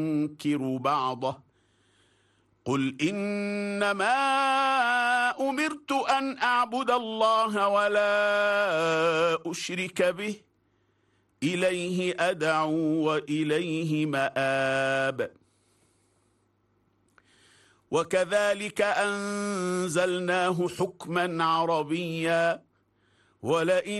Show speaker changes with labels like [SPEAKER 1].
[SPEAKER 1] ينكر بعضه قل إنما أمرت أن أعبد الله ولا أشرك به إليه أدعو وإليه مآب. وكذلك أنزلناه حكما عربيا ولئن